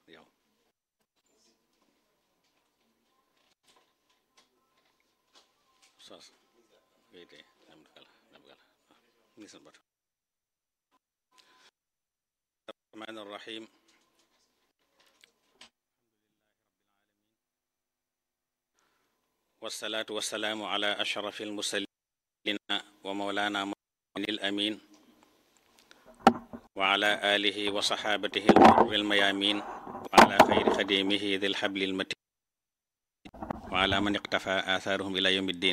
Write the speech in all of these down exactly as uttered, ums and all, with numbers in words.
yow sos wéyte dam kala dam kala ngisan bat الرحمن الرحيم والصلاة والسلام على أشرف المرسلين ومولانا محمد الأمين وعلى آله وصحابته الغر الميامين وعلى خير خديمه ذي الحبل المتين وعلى من اقتفى آثارهم إلى يوم الدين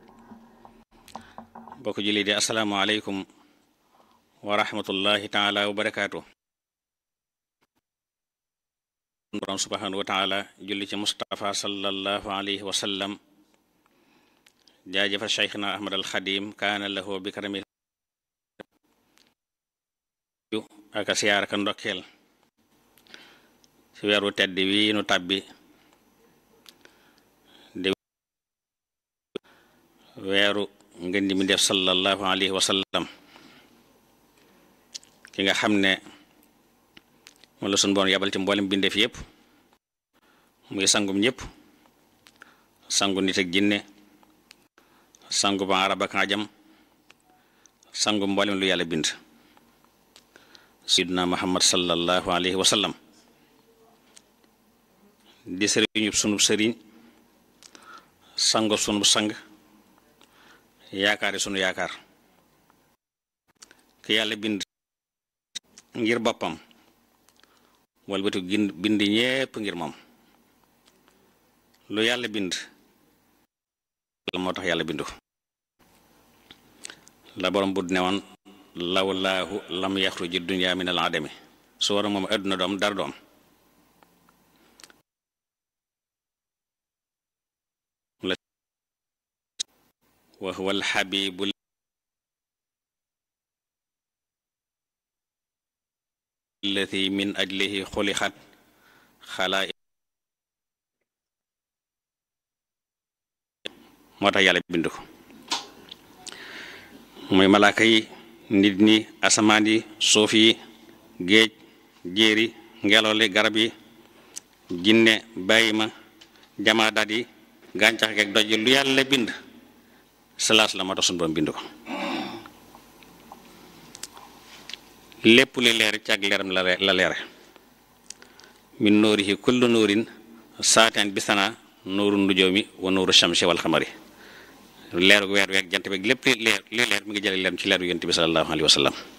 بوك جليدي السلام عليكم ورحمة الله تعالى وبركاته borom subhanahu wa taala julli ci Mustafa sallallahu alayhi wa sallam jaajëfal Cheikhna Ahmad al Xadim kaana lahu bi karamil aka siyaar ka ndokkeel ci weeru tedd wi nu tàbbi di weeru ngeen di mi def sallallahu alayhi wa sallam ki nga xam ne moom la sunu boon yabal ci mboolem bindeef yépp muy sangum ñëpp sangu nit ak jinne sangu ba arab ak ajam sangu mboolem lu yàlla bind sayyidina Muhammad sallallahu alayhi wa sallam di sëriñu sunu sëriñ sangu sunu sang yaakaari sunu yaakaar ki yàlla bind ngir boppam walbatu bind ñépp ngir moom lu yàlla bind la moo tax yàlla bindu la borom bu ne woon lawlaahu lam yaxruji dunya min al adami su war a moom adduna doom dara doom wa huwa al habibu allati min ajlihi xulixat xalaa moo tax yàlla bindu ko muy malaaka yi nit ñi asamaan yi suuf yi géej jéeri ngelaw li garab yi jinne bàyyi ma jamaadaat yi gàncax geeg doj lu yàlla bind salaas la moo tax sunu borom bindu ko lépp li leer ci ak leeram la leere min nuurihi kullu nuurin saateen bisana nuuru nujoomi wa nuuru shamsi wal xamari leeru weer weeg jant beeg lépp li leer li leer mi ngi jële leer ci leeru yonent bi sallallahu alayhi wa sallam